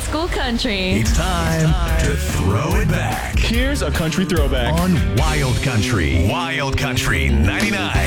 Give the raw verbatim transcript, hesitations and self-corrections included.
school country. It's time to throw it back Here's a country throwback. on Wild Country. Wild Country ninety-nine.